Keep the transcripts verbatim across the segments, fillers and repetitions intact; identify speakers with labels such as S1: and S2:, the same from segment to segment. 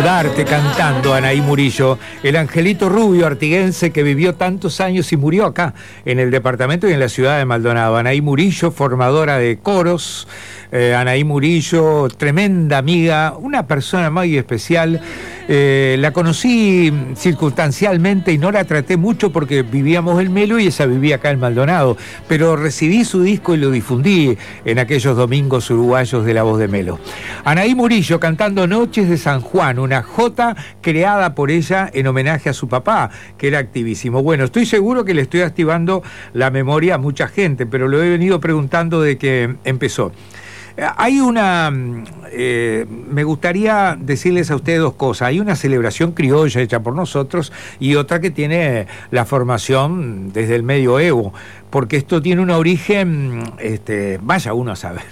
S1: Darte cantando Anaí Murillo, el angelito rubio artiguense que vivió tantos años y murió acá, en el departamento y en la ciudad de Maldonado. Anaí Murillo, formadora de coros, eh, Anaí Murillo, tremenda amiga, una persona muy especial. Eh, la conocí circunstancialmente y no la traté mucho porque vivíamos en Melo y ella vivía acá en Maldonado, pero recibí su disco y lo difundí en aquellos domingos uruguayos de La Voz de Melo. Anaí Murillo cantando Noches de San Juan, una jota creada por ella en homenaje a su papá, que era activísimo. Bueno, estoy seguro que le estoy activando la memoria a mucha gente, pero lo he venido preguntando de que empezó. Hay una, eh, me gustaría decirles a ustedes dos cosas. Hay una celebración criolla hecha por nosotros y otra que tiene la formación desde el medioevo, porque esto tiene un origen, este, vaya uno a saber,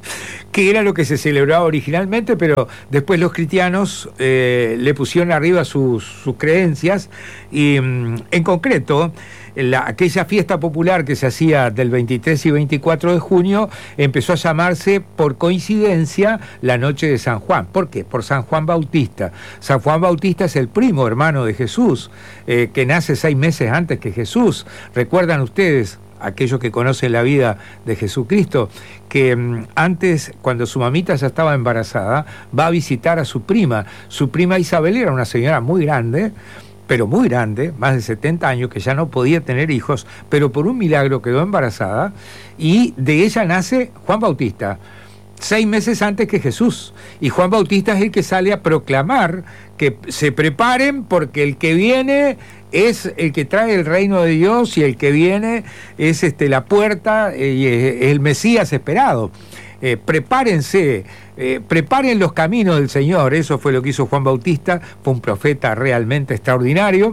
S1: que era lo que se celebraba originalmente, pero después los cristianos eh, le pusieron arriba sus, sus creencias y en concreto, La, aquella fiesta popular que se hacía del veintitrés y veinticuatro de junio empezó a llamarse por coincidencia la Noche de San Juan. ¿Por qué? Por San Juan Bautista. San Juan Bautista es el primo hermano de Jesús, eh, que nace seis meses antes que Jesús. ¿Recuerdan ustedes, aquellos que conocen la vida de Jesucristo, que um, antes, cuando su mamita ya estaba embarazada, va a visitar a su prima? Su prima Isabel era una señora muy grande, pero muy grande, más de setenta años, que ya no podía tener hijos, pero por un milagro quedó embarazada, y de ella nace Juan Bautista, seis meses antes que Jesús. Y Juan Bautista es el que sale a proclamar que se preparen porque el que viene es el que trae el reino de Dios y el que viene es este, la puerta y es el Mesías esperado. Eh, prepárense, eh, preparen los caminos del Señor. Eso fue lo que hizo Juan Bautista, fue un profeta realmente extraordinario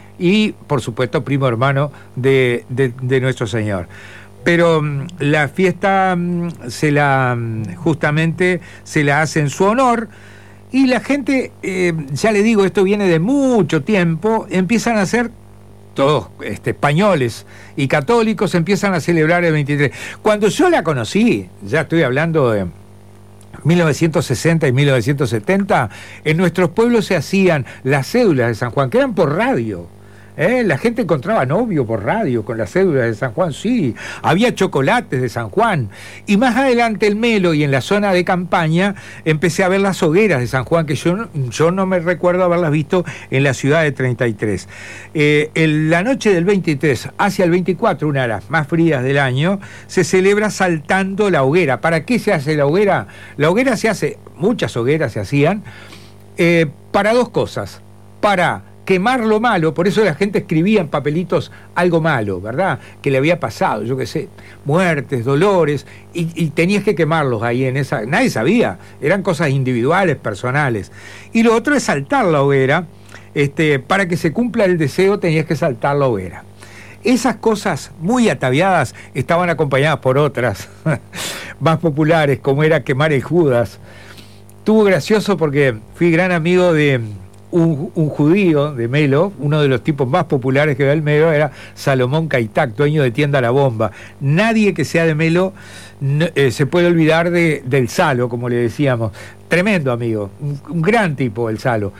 S1: y por supuesto primo hermano de, de, de nuestro Señor. Pero um, la fiesta um, se la um, justamente se la hace en su honor y la gente, eh, ya le digo, esto viene de mucho tiempo, empiezan a hacer todos este, españoles y católicos empiezan a celebrar el veintitrés. Cuando yo la conocí, ya estoy hablando de mil novecientos sesenta y mil novecientos setenta, en nuestros pueblos se hacían las cédulas de San Juan, que eran por radio. ¿Eh? La gente encontraba novio por radio con las cédulas de San Juan, sí, había chocolates de San Juan, y más adelante el Melo y en la zona de campaña empecé a ver las hogueras de San Juan, que yo, yo no me recuerdo haberlas visto en la ciudad de treinta y tres. Eh, el, la noche del veintitrés hacia el veinticuatro, una de las más frías del año, se celebra saltando la hoguera. ¿Para qué se hace la hoguera? La hoguera se hace, muchas hogueras se hacían, eh, para dos cosas, para quemar lo malo, por eso la gente escribía en papelitos algo malo, ¿verdad? Que le había pasado, yo qué sé, muertes, dolores, y, y tenías que quemarlos ahí en esa... Nadie sabía, eran cosas individuales, personales. Y lo otro es saltar la hoguera, este, para que se cumpla el deseo tenías que saltar la hoguera. Esas cosas muy ataviadas estaban acompañadas por otras más populares, como era quemar el Judas. Estuvo gracioso porque fui gran amigo de... Un, un judío de Melo, uno de los tipos más populares que ve el Melo, era Salomón Caitac, dueño de Tienda La Bomba. Nadie que sea de Melo no, eh, se puede olvidar de, del Salo, como le decíamos. Tremendo amigo, un, un gran tipo el Salo.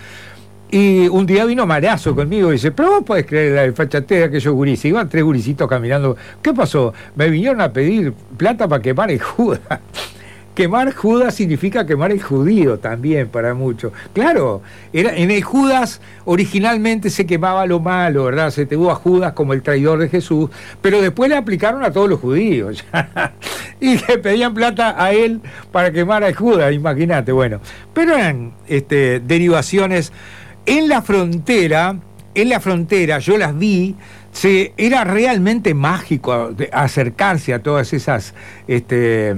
S1: Y un día vino Marazo conmigo y dice, pero vos podés creer la desfachatez de aquellos gurises. Iban tres gurisitos caminando. ¿Qué pasó? Me vinieron a pedir plata para quemar el Judas. Quemar Judas significa quemar el judío también para muchos. Claro, era, en el Judas originalmente se quemaba lo malo, ¿verdad? Se tuvo a Judas como el traidor de Jesús, pero después le aplicaron a todos los judíos. Y le pedían plata a él para quemar a Judas, imagínate, bueno. Pero eran este, derivaciones. En la frontera, en la frontera, yo las vi. Se, era realmente mágico acercarse a todas esas este, eh,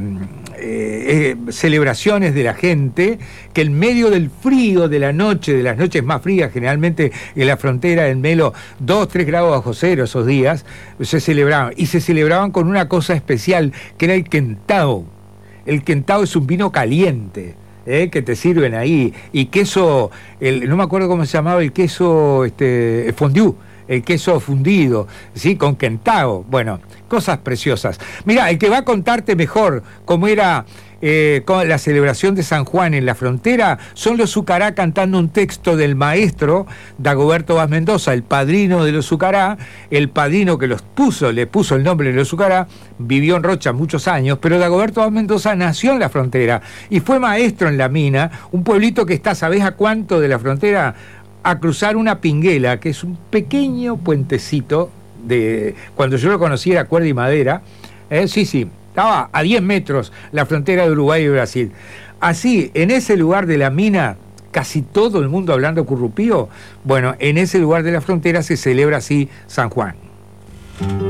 S1: eh, celebraciones de la gente, que en medio del frío de la noche, de las noches más frías, generalmente en la frontera del Melo, dos, tres grados bajo cero esos días, se celebraban. Y se celebraban con una cosa especial, que era el quentao. El quentao es un vino caliente. Eh, que te sirven ahí. Y queso, el, no me acuerdo cómo se llamaba el queso, este, fondue. El queso fundido, ¿sí? Con quentao. Bueno, cosas preciosas. Mirá, el que va a contarte mejor cómo era eh, con la celebración de San Juan en la frontera, son los Zucará cantando un texto del maestro Dagoberto Vaz Mendoza, el padrino de los Zucará, el padrino que los puso, le puso el nombre de los Zucará, vivió en Rocha muchos años, pero Dagoberto Vaz Mendoza nació en la frontera y fue maestro en La Mina, un pueblito que está, ¿sabés a cuánto de la frontera? A cruzar una pinguela, que es un pequeño puentecito, de cuando yo lo conocí era cuerda y madera, eh, sí, sí, estaba a diez metros la frontera de Uruguay y Brasil. Así, en ese lugar de La Mina, casi todo el mundo hablando currupío, bueno, en ese lugar de la frontera se celebra así San Juan.